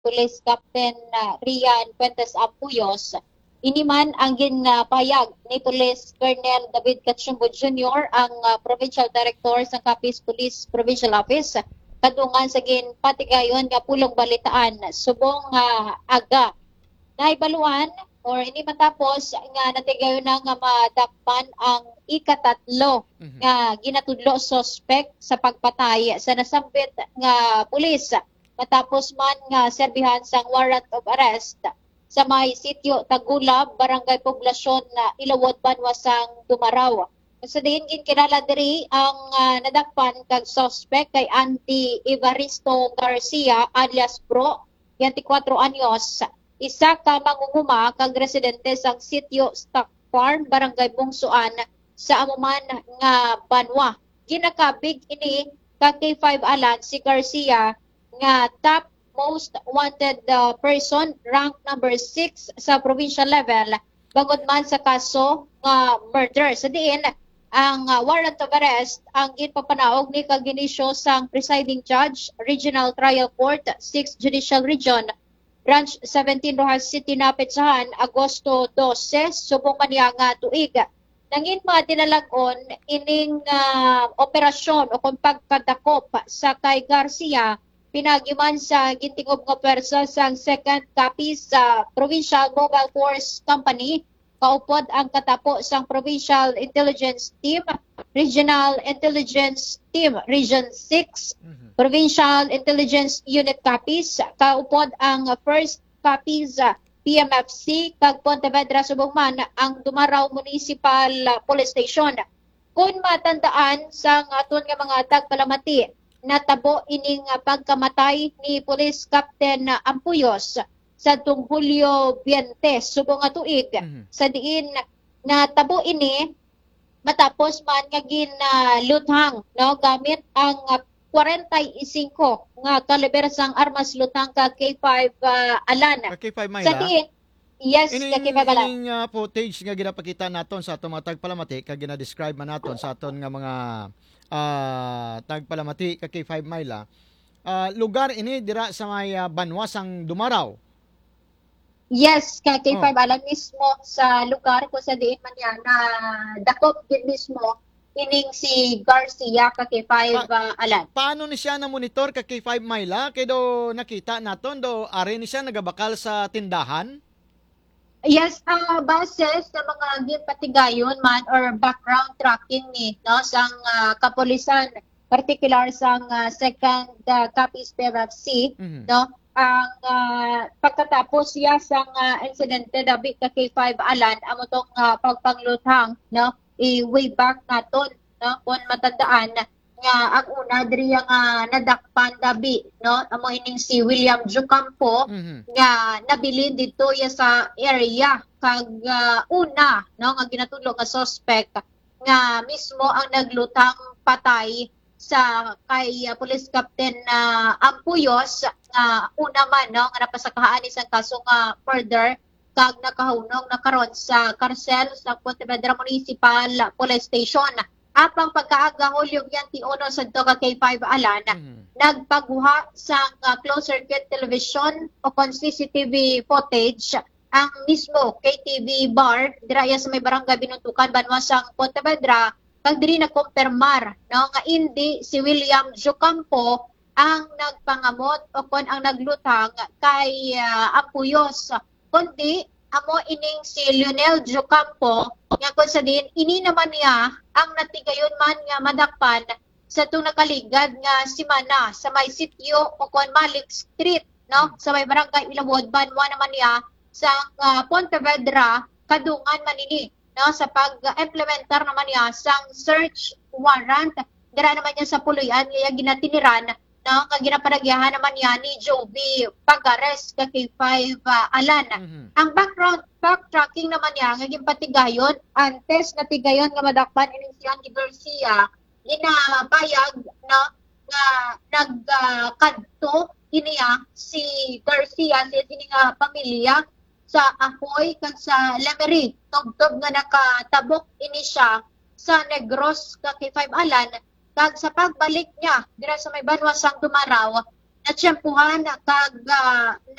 Police Captain Rian Fuentes Ampuyos. Ini man ang ginpayag ni Police Colonel David Cachumbo Jr., ang Provincial Director sa Capiz Police Provincial Office, kadungan sa ginpatigayon nga pulong balitaan subong aga naibaluan or hindi matapos nga natigayon na nga madakpan ang ikatatlo nga ginatudlo suspect sa pagpatay sa nasambit nga pulis matapos man nga serbihan sang warrant of arrest sa may sitio Tagulab, Barangay Poblasyon na Ilawod, Banwasang Dumaraw. Sa diin ginkinala diri ang nadakpan kag suspect kay Auntie Evaristo Garcia alias Bro, 24 anyos, isa ka mangunguma kag residente sa sitio Stock Farm, Barangay Bungsuan sa amuman nga Banwa. Ginakabig ini kag K5 alan si Garcia nga top most wanted person, rank number 6 sa provincial level, bangod man sa kaso nga murder. Sa diin ang warrant of arrest ang ginpapanaog ni kaginisyo sang presiding judge, Regional Trial Court, 6th Judicial Region, Branch 17, Rojas City, Napetsahan, Agosto 12, subong maniya nga tuig. Nangin mga tinalagon ining operasyon o kung pagkadakop sa kay Garcia, pinagiman sa gintingob nga pwersa sa 2nd Capiz sa Provincial Mobile Force Company, kaupod ang katapo sang Provincial Intelligence Team, Regional Intelligence Team, Region 6, Provincial Intelligence Unit Capiz, kaupod ang 1st Capiz PMFC, kag Pontevedra subong man ang Dumaraw Municipal Police Station. Kung matandaan sa aton nga mga tagpalamati, natabo ining pagkamatay ni Police Captain Ampuyos sa tung Hulyo 20 subong nga tuig, sa diin natabo ini matapos man nga luthang gamit ang 45 nga kaliber sang armas luthang ka K5 alan. K5 Mayla. Sa diin, yes, K5 alan. Ining footage nga ginapakita naton sa atong mga tagpalamati kag gina-describe man naton sa aton nga mga tagpalamati ka K5 Mayla. Lugar ini dira sa may Banwasang Dumaraw. Yes, kay K5 alam mismo sa lugar kung sa diin man yan na dakop din mismo ining si Garcia ka K5 alan. Paano ni siya na monitor ka K5 Mayla? Kay do nakita naton do ari ni siya nagabakal sa tindahan? Yes, base sa mga ginpatigayon man or background tracking ni sang kapulisan, particular sang 2nd Capiz PMFC, ang pagkatapos siya sang insidente dabi ka K5 alan amo tong pagpangluthang way back naton kung matandaan nga ang una diri nga nadakpan dabi amo ining si William Jucampo nga nabilin dito ya sa area kag una nga ginatudlo nga suspect nga mismo ang naglutang patay sa kay Police Captain Ampuyos nga una man nga napasakahaan isang kaso nga murder kag nakahunong na karon sa karsel sa Pontevedra Municipal Police Station. Apang pagkaaga Hulyo 21 sa ka K5 alan, nagpaguha sa closed circuit television o CCTV footage ang mismo KTV bar dira sa may barangay Binuntukan, Banwasang Pontevedra, kag diri nagkumpirmar nga hindi si William Jucampo ang nagpangamot o kon ang naglutang kay Ampuyos, kundi amo ining si Lionel Jucampo nga kung sa din ini naman niya ang natigayon man nga madakpan sa itong nakaligad nga simana sa may sityo o kon Malik Street sa may barangay Ilawod, Banwa naman niya sa Pontevedra, kadungan manini sa pag-implementar naman niya sang search warrant dira naman niya sa Puloyan nga ginatiniran nga ginaparagyahan naman niya ni Joby Pagares ka K5 alan. Ang backtracking naman niya nga ginpatigayon antes natigayon nga madakpan ining si Andy Garcia, ginapayag nga nagkadto iniya si Garcia sa nga pamilya sa Ahoy kag sa Lemery, tubtob nga nakatabok ini siya sa Negros ka K5 alan, kag sa pagbalik niya dira sa may Banwasang Dumaraw natsyempuhan kag